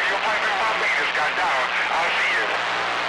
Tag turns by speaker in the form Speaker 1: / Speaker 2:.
Speaker 1: your flight 55 just got down. I'll see you.